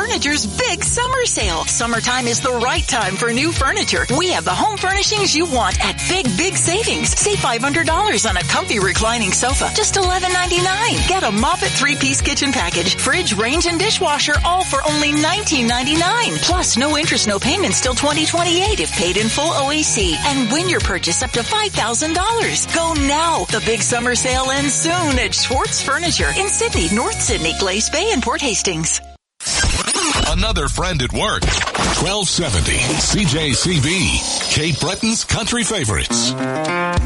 Furniture's big summer sale. Summertime is the right time for new furniture. We have the home furnishings you want at big savings. Save $500 on a comfy reclining sofa, just $11.99. Get a Moffett 3-piece kitchen package, fridge, range, and dishwasher, all for only $19.99. Plus, no interest, no payments till 2028 if paid in full OAC. And win your purchase up to $5,000. Go now. The big summer sale ends soon at Schwartz Furniture in Sydney, North Sydney, Glace Bay, and Port Hastings. Another friend at work. 1270 CJCB, Cape Breton's country favorites.